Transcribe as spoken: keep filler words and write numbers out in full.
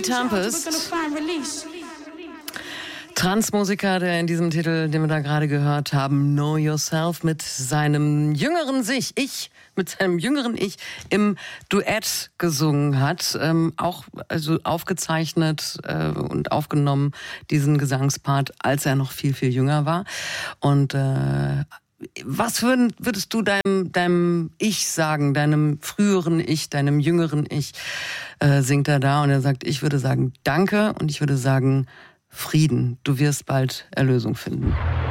Tempest. Transmusiker, der in diesem Titel, den wir da gerade gehört haben, Know Yourself, mit seinem jüngeren sich, ich, mit seinem jüngeren Ich im Duett gesungen hat. Ähm, auch also aufgezeichnet äh, und aufgenommen, diesen Gesangspart, als er noch viel, viel jünger war. Und äh, was würd, würdest du deinem, deinem Ich sagen, deinem früheren Ich, deinem jüngeren Ich, äh, singt er da und er sagt, ich würde sagen Danke und ich würde sagen Frieden. Du wirst bald Erlösung finden.